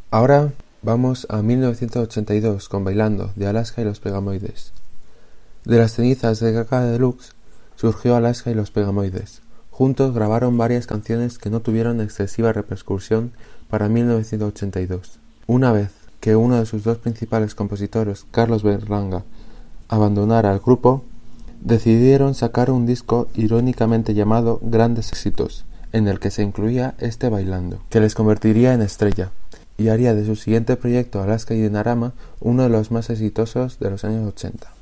Ahora vamos a 1982 con Bailando, de Alaska y los Pegamoides. De las cenizas de Gaga Deluxe surgió Alaska y los Pegamoides. Juntos grabaron varias canciones que no tuvieron excesiva repercusión para 1982. Una vez que uno de sus dos principales compositores, Carlos Berlanga, abandonara el grupo, decidieron sacar un disco irónicamente llamado Grandes Éxitos, en el que se incluía este Bailando, que les convertiría en estrella, y haría de su siguiente proyecto, Alaska y Dinarama, uno de los más exitosos de los años 80.